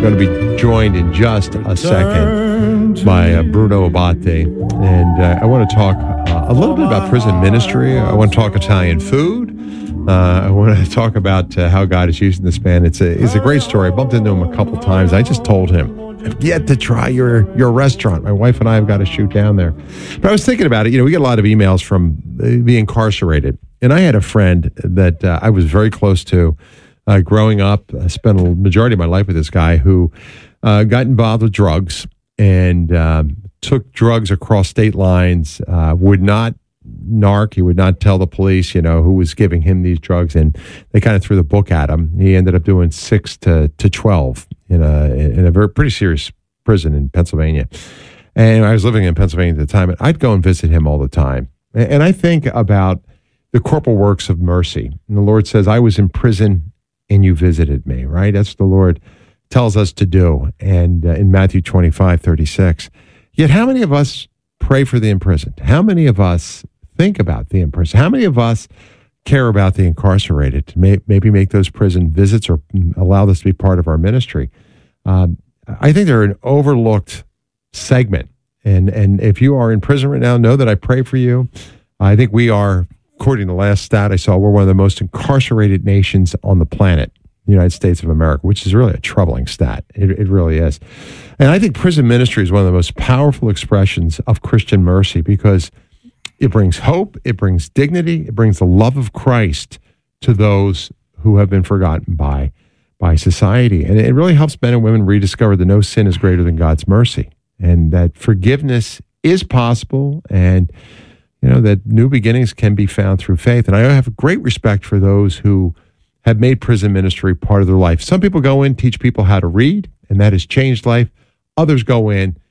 going to be joined in just a second by Bruno Abate. And I want to talk a little bit about prison ministry. I want to talk Italian food. I want to talk about how God is using this man. It's a great story. I bumped into him a couple times. I just told him, I've yet to try your restaurant. My wife and I have got to shoot down there. But I was thinking about it. You know, we get a lot of emails from the incarcerated. And I had a friend that I was very close to growing up. I spent a majority of my life with this guy who got involved with drugs and took drugs across state lines, would not narc. He would not tell the police, you know, who was giving him these drugs, and they kind of threw the book at him. He ended up doing 6 to 12 in a very pretty serious prison in Pennsylvania. And I was living in Pennsylvania at the time, and I'd go and visit him all the time. And I think about the corporal works of mercy. And the Lord says, I was in prison and you visited me, right? That's what the Lord tells us to do. And in Matthew 25:36. Yet how many of us pray for the imprisoned? How many of us think about the imprisoned? How many of us care about the incarcerated to maybe make those prison visits or allow this to be part of our ministry? I think they're an overlooked segment. And if you are in prison right now, know that I pray for you. I think we are, according to the last stat I saw, we're one of the most incarcerated nations on the planet, the United States of America, which is really a troubling stat. It really is. And I think prison ministry is one of the most powerful expressions of Christian mercy because it brings hope, it brings dignity, it brings the love of Christ to those who have been forgotten by society. And it really helps men and women rediscover that no sin is greater than God's mercy and that forgiveness is possible and, you know, that new beginnings can be found through faith. And I have great respect for those who have made prison ministry part of their life. Some people go in, teach people how to read, and that has changed life. Others go in